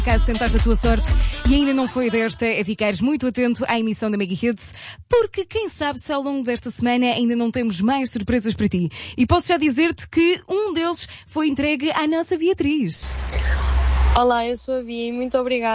Caso tentaste a tua sorte e ainda não foi desta, é ficares muito atento à emissão da Mega Hits, porque quem sabe se ao longo desta semana ainda não temos mais surpresas para ti. E posso já dizer-te que um deles foi entregue à nossa Beatriz. Olá, eu sou a Bia e muito obrigada